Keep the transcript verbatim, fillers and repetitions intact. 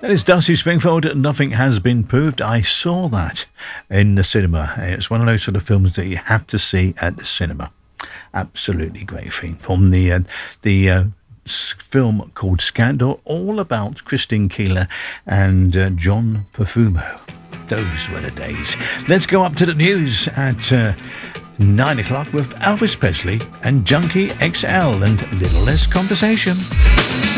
That is Dusty Springfield. Nothing Has Been Proved. I saw that in the cinema. It's one of those sort of films that you have to see at the cinema. Absolutely great film from the uh, the uh, film called Scandal, all about Christine Keeler and uh, John Perfumo. Those were the days. Let's go up to the news at uh, nine o'clock with Elvis Presley and Junkie X L and a little less conversation.